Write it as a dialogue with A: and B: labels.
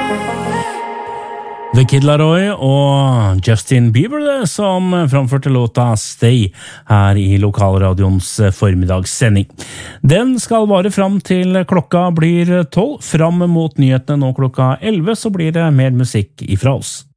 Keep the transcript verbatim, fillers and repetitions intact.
A: The Kid Laroi og Justin Bieber det, som framførte låta Stay her i lokalradions formiddagssending. Den skal vare fram til klokka blir tolv. Fram mot nyhetene nå klokka elleve så blir det mer musikk ifra oss.